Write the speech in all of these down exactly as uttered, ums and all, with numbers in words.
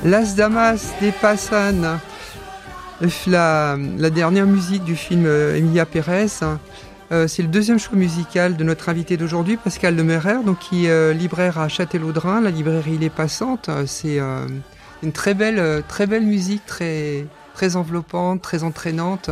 Las Damas de Pasan, la, la dernière musique du film Emilia Pérez. Euh, c'est le deuxième choix musical de notre invité d'aujourd'hui, Pascal Demeyrer, donc qui est euh, libraire à Châtellerault-Drain, la librairie Les Passantes. C'est euh, une très belle, très belle musique, très, très enveloppante, très entraînante.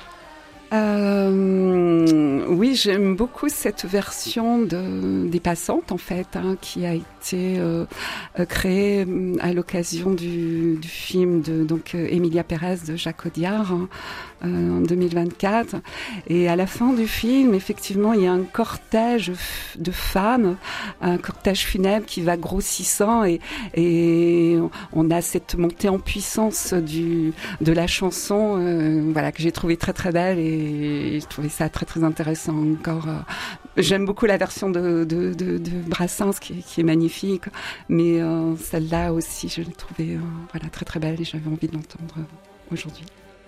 Euh, oui, j'aime beaucoup cette version de, des Passantes, en fait, hein, qui a été euh, créée à l'occasion du, du film de donc Emilia Pérez de Jacques Audiard, hein, euh, en deux mille vingt-quatre. Et à la fin du film, effectivement, il y a un cortège de femmes, un cortège funèbre qui va grossissant, et, et on a cette montée en puissance du, de la chanson, euh, voilà, que j'ai trouvé très très belle, et et je trouvais ça très très intéressant encore. J'aime beaucoup la version de, de, de, de Brassens qui, qui est magnifique, mais euh, celle-là aussi je l'ai trouvée euh, voilà, très très belle, et j'avais envie de l'entendre aujourd'hui.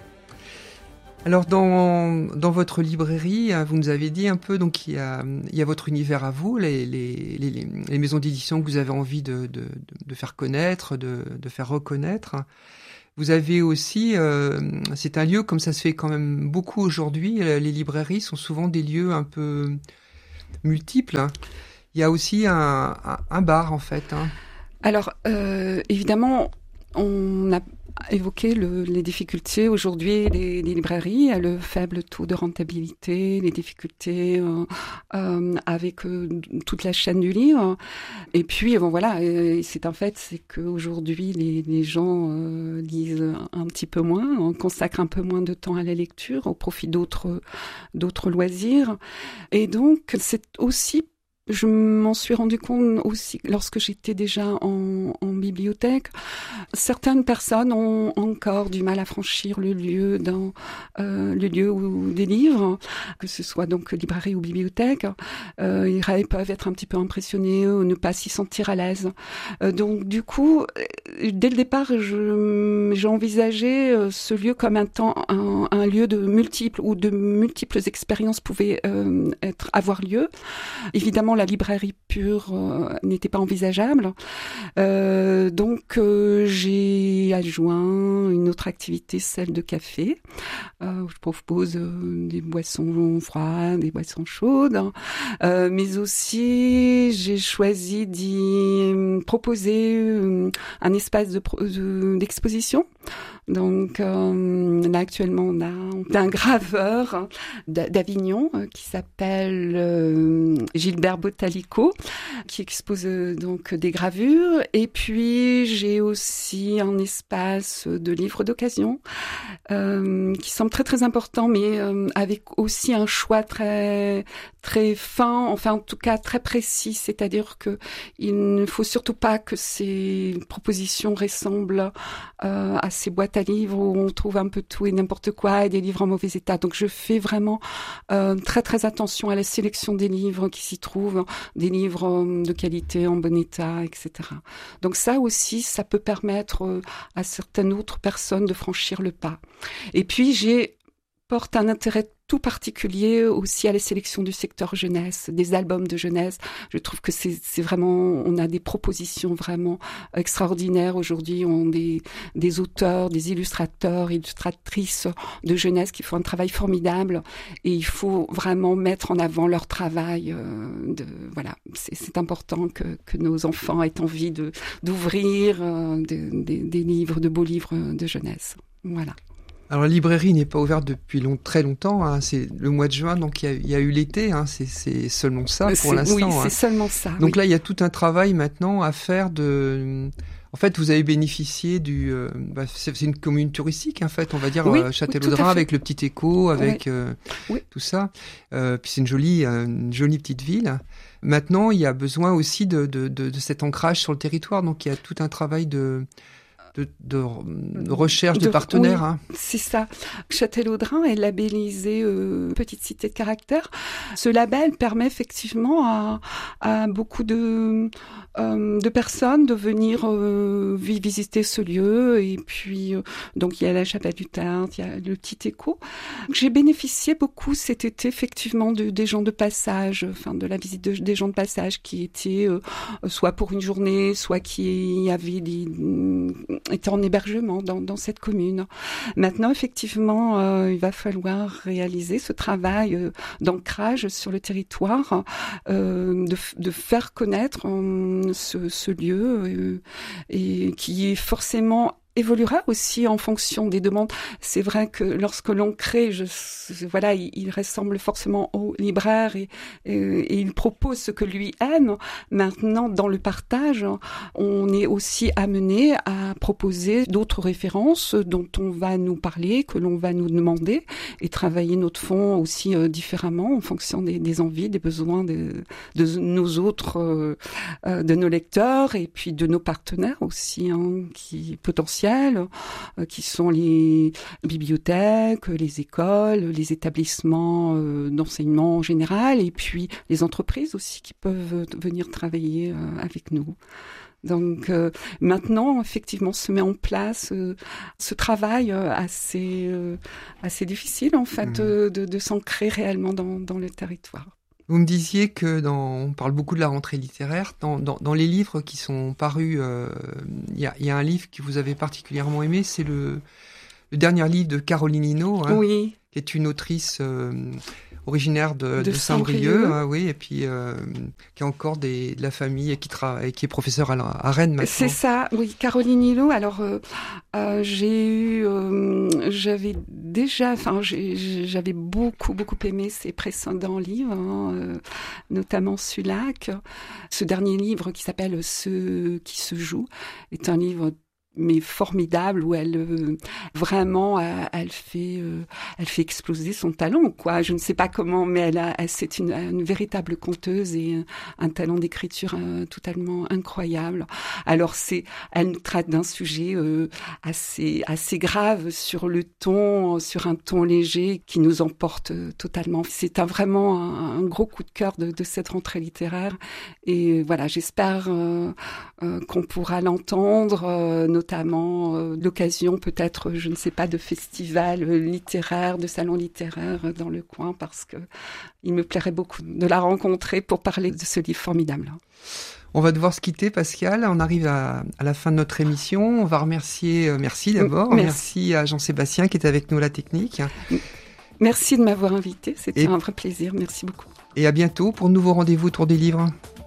Alors dans, dans votre librairie, vous nous avez dit un peu, donc il y a, il y a votre univers à vous, les, les, les, les maisons d'édition que vous avez envie de, de, de faire connaître, de, de faire reconnaître. Vous avez aussi, euh, c'est un lieu, comme ça se fait quand même beaucoup aujourd'hui, les librairies sont souvent des lieux un peu multiples. Il y a aussi un, un, un bar, en fait. Hein. Alors, euh, évidemment, on a évoqué le, les difficultés aujourd'hui des, des librairies, le faible taux de rentabilité, les difficultés euh, euh, avec euh, toute la chaîne du livre. Et puis, bon voilà, c'est un fait, c'est qu'aujourd'hui, les, les gens euh, lisent un petit peu moins, on consacre un peu moins de temps à la lecture au profit d'autres, d'autres loisirs. Et donc, c'est aussi je m'en suis rendu compte aussi lorsque j'étais déjà en, en bibliothèque. Certaines personnes ont encore du mal à franchir le lieu dans euh, le lieu où des livres, que ce soit donc librairie ou bibliothèque. Euh, ils peuvent être un petit peu impressionnés ou ne pas s'y sentir à l'aise. Euh, donc du coup, dès le départ, je, j'ai envisagé ce lieu comme un temps, un, un lieu de multiples où de multiples expériences pouvaient euh, être avoir lieu. Évidemment, la librairie pure euh, n'était pas envisageable. Euh, donc, euh, j'ai adjoint une autre activité, celle de café. Euh, je propose euh, des boissons froides, des boissons chaudes. Euh, mais aussi, j'ai choisi d'y proposer euh, un espace de, de, d'exposition. Donc euh, là actuellement on a un graveur d'Avignon euh, qui s'appelle euh, Gilbert Bottalico, qui expose euh, donc des gravures. Et puis j'ai aussi un espace de livres d'occasion euh, qui semble très très important, mais euh, avec aussi un choix très très fin, enfin en tout cas très précis, c'est-à-dire que il ne faut surtout pas que ces propositions ressemblent euh, à ces boîtes à livres où on trouve un peu tout et n'importe quoi et des livres en mauvais état. Donc je fais vraiment euh, très très attention à la sélection des livres qui s'y trouvent, des livres de qualité, en bon état, et cetera. Donc ça aussi, ça peut permettre euh, à certaines autres personnes de franchir le pas. Et puis j'ai porte un intérêt tout particulier aussi à la sélection du secteur jeunesse, des albums de jeunesse. Je trouve que c'est, c'est vraiment, on a des propositions vraiment extraordinaires aujourd'hui. On a des, des auteurs, des illustrateurs, illustratrices de jeunesse qui font un travail formidable, et il faut vraiment mettre en avant leur travail. Euh, de, voilà, c'est, c'est important que, que nos enfants aient envie de, d'ouvrir euh, de, de, des livres, de beaux livres de jeunesse. Voilà. Alors la librairie n'est pas ouverte depuis long, très longtemps, hein. C'est le mois de juin, donc il y a, il y a eu l'été, hein. c'est, c'est seulement ça pour c'est, l'instant. Oui, hein. c'est seulement ça. Donc oui. là, il y a tout un travail maintenant à faire de... En fait, vous avez bénéficié du... Euh, bah, c'est, c'est une commune touristique, en fait, on va dire, oui, euh, Châtellerault-Drain, avec le petit écho, avec oui. euh, oui. tout ça. Euh, puis c'est une jolie, euh, une jolie petite ville. Maintenant, il y a besoin aussi de, de, de, de cet ancrage sur le territoire, donc il y a tout un travail de... De, de, de recherche de, de partenaires. Oui, hein. C'est ça. Châtellerault-Drain est labellisé euh, Petite Cité de Caractère. Ce label permet effectivement à, à beaucoup de, euh, de personnes de venir euh, visiter ce lieu. Et puis, euh, donc il y a la chapelle du Tarn, il y a le petit écho. J'ai bénéficié beaucoup cet été, effectivement, de, des gens de passage, enfin de la visite de, des gens de passage qui étaient euh, soit pour une journée, soit qui avaient des étaient en hébergement dans, dans cette commune. Maintenant, effectivement, euh, il va falloir réaliser ce travail euh, d'ancrage sur le territoire, euh, de, de faire connaître euh, ce, ce lieu euh, et qui est forcément évoluera aussi en fonction des demandes. C'est vrai que lorsque l'on crée, je, voilà, il, il ressemble forcément au libraire et, et, et il propose ce que lui aime. Maintenant, dans le partage, on est aussi amené à proposer d'autres références dont on va nous parler, que l'on va nous demander, et travailler notre fond aussi euh, différemment en fonction des, des envies, des besoins de, de nos autres, euh, euh, de nos lecteurs et puis de nos partenaires aussi, hein, qui potentiellement qui sont les bibliothèques, les écoles, les établissements d'enseignement en général, et puis les entreprises aussi qui peuvent venir travailler avec nous. Donc euh, maintenant, effectivement, se met en place euh, ce travail assez, euh, assez difficile, en fait, mmh. de, de, de s'ancrer réellement dans, dans le territoire. Vous me disiez que dans, on parle beaucoup de la rentrée littéraire. Dans, dans, dans les livres qui sont parus, il euh, y, a, y a un livre que vous avez particulièrement aimé, c'est le, le dernier livre de Caroline Hinault, hein, oui. qui est une autrice euh, originaire de, de, de Saint-Brieuc, Saint-Brieuc. Hein, oui, et puis euh, qui a encore des, de la famille et qui travaille, qui est professeure à, la, à Rennes maintenant. C'est ça, oui, Caroline Hinault. Alors, euh, euh, j'ai eu, euh, j'avais déjà, enfin, j'ai, j'avais beaucoup, beaucoup aimé ses précédents livres, hein, euh, notamment Sulac. Ce dernier livre qui s'appelle Ce qui se joue est un livre mais formidable, où elle euh, vraiment elle, elle fait euh, elle fait exploser son talent, quoi. Je ne sais pas comment, mais elle a elle, c'est une, une véritable conteuse et un, un talent d'écriture euh, totalement incroyable. Alors c'est elle traite d'un sujet euh, assez assez grave sur le ton, sur un ton léger qui nous emporte euh, totalement. C'est un vraiment un, un gros coup de cœur de, de cette rentrée littéraire, et voilà, j'espère euh, euh, qu'on pourra l'entendre, euh, notamment euh, l'occasion peut-être, je ne sais pas, de festivals littéraires, de salons littéraires dans le coin, parce que il me plairait beaucoup de la rencontrer pour parler de ce livre formidable. On va devoir se quitter, Pascal. On arrive à, à la fin de notre émission. On va remercier, euh, merci d'abord, merci. merci à Jean-Sébastien qui est avec nous à la technique. Merci de m'avoir invité, c'était Et... un vrai plaisir, merci beaucoup. Et à bientôt pour de nouveaux rendez-vous autour des livres.